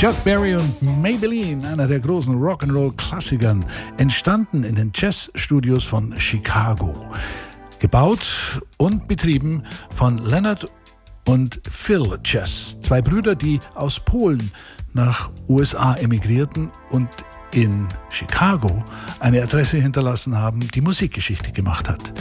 Chuck Berry und Maybelline, einer der großen Rock'n'Roll-Klassikern, entstanden in den Jazzstudios von Chicago. Gebaut und betrieben von Leonard und Phil Chess, zwei Brüder, die aus Polen nach USA emigrierten und in Chicago eine Adresse hinterlassen haben, die Musikgeschichte gemacht hat.